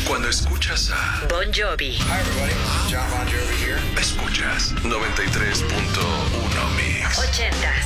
Cuando escuchas a Bon Jovi. Hi everybody, John Bon Jovi here. Escuchas 93.1 Mix. 80s,